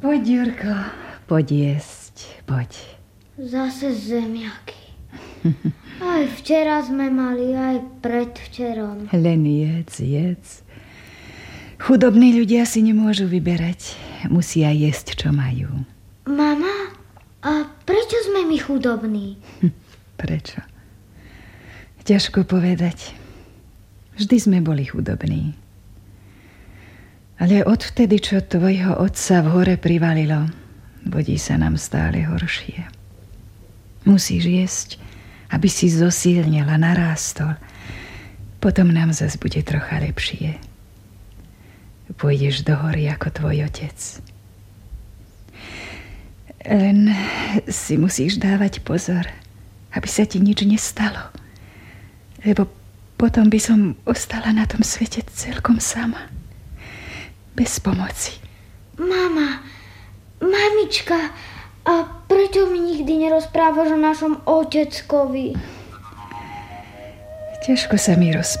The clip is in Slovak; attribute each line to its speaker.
Speaker 1: Poď, Jurko, poď jesť, poď.
Speaker 2: Zase zemiaky. Aj včera sme mali, aj predvčerom.
Speaker 1: Len jedz. Chudobní ľudia si nemôžu vyberať. Musia jesť, čo majú.
Speaker 2: Mama, a prečo sme my chudobní?
Speaker 1: Prečo? Ťažko povedať. Vždy sme boli chudobní. Ale odvtedy, čo tvojho otca v hore privalilo, vodí sa nám stále horšie. Musíš jesť, aby si zosílnil a narástol. Potom nám zas bude trocha lepšie. Pôjdeš do hory ako tvoj otec. Len si musíš dávať pozor, aby sa ti nič nestalo. Lebo potom by som ostala na tom svete celkom sama. Bez pomoci.
Speaker 2: Mamička, a prečo mi nikdy nerozprávaš o našom oteckovi?
Speaker 1: Ťažko sa mi rozprávať.